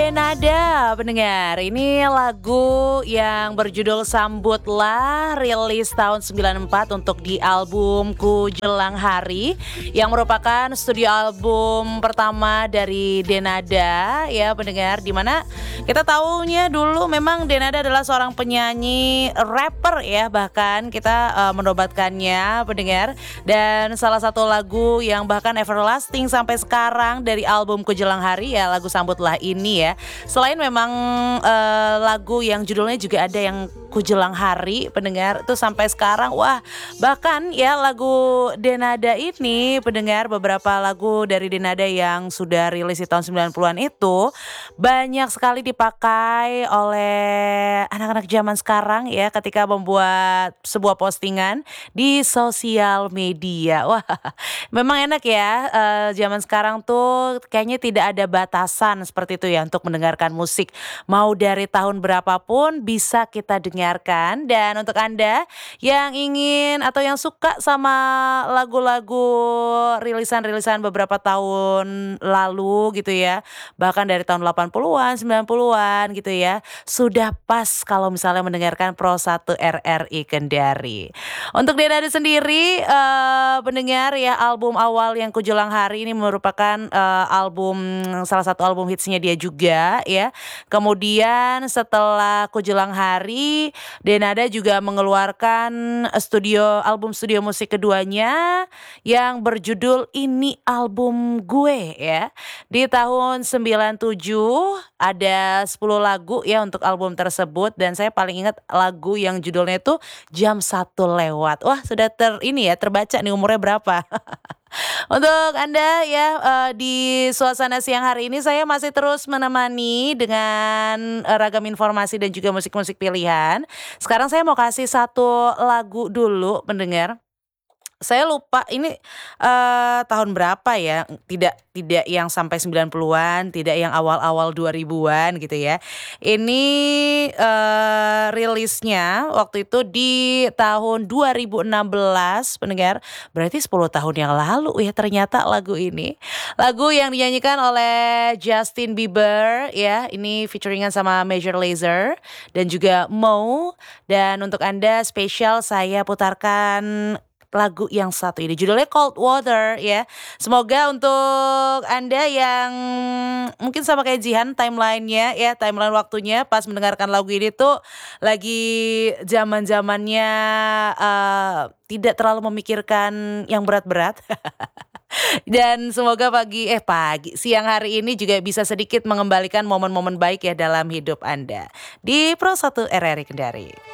Denada pendengar, ini lagu yang berjudul Sambutlah, rilis tahun 94 untuk di album Ku Jelang Hari, yang merupakan studio album pertama dari Denada ya pendengar, dimana kita tahunya dulu memang Denada adalah seorang penyanyi rapper ya, bahkan kita menobatkannya pendengar, dan salah satu lagu yang bahkan everlasting sampai sekarang dari album Ku Jelang Hari ya lagu Sambutlah ini ya. Selain memang lagu yang judulnya juga ada yang Ku Jelang Hari pendengar itu sampai sekarang, wah bahkan ya lagu Denada ini pendengar, beberapa lagu dari Denada yang sudah rilis di tahun 90-an itu banyak sekali dipakai oleh anak-anak zaman sekarang ya ketika membuat sebuah postingan di sosial media. Wah memang enak ya, zaman sekarang tuh kayaknya tidak ada batasan seperti itu ya untuk mendengarkan musik. Mau dari tahun berapapun bisa kita dengarkan. Dan untuk Anda yang ingin atau yang suka sama lagu-lagu rilisan-rilisan beberapa tahun lalu gitu ya, bahkan dari tahun 80-an, 90-an gitu ya, sudah pas kalau misalnya mendengarkan Pro 1 RRI Kendari. Untuk Denada sendiri pendengar ya, album awal yang Ku Jelang Hari ini merupakan salah satu album hitsnya dia juga ya. Kemudian setelah Ku Jelang Hari, Denada juga mengeluarkan album studio musik keduanya yang berjudul Ini Album Gue ya. Di tahun 97 ada 10 lagu ya untuk album tersebut, dan saya paling ingat lagu yang judulnya itu Jam 1 Lewat. Wah, sudah terbaca nih umurnya berapa. Untuk Anda ya, di suasana siang hari ini saya masih terus menemani dengan ragam informasi dan juga musik-musik pilihan. Sekarang saya mau kasih satu lagu dulu pendengar. Saya lupa ini, tahun berapa ya, tidak yang sampai 90-an, tidak yang awal-awal 2000-an gitu ya. Ini, rilisnya waktu itu di tahun 2016 pendengar, berarti 10 tahun yang lalu ya ternyata lagu ini. Lagu yang dinyanyikan oleh Justin Bieber ya, ini featuring-an sama Major Lazer dan juga Mo, dan untuk Anda spesial saya putarkan lagu yang satu ini, judulnya Cold Water ya. Semoga untuk Anda yang mungkin sama kayak Jihan timeline-nya ya, timeline waktunya pas mendengarkan lagu ini tuh lagi zaman-zamannya tidak terlalu memikirkan yang berat-berat. Dan semoga siang hari ini juga bisa sedikit mengembalikan momen-momen baik ya dalam hidup Anda. Di Pro 1 RRI Kendari.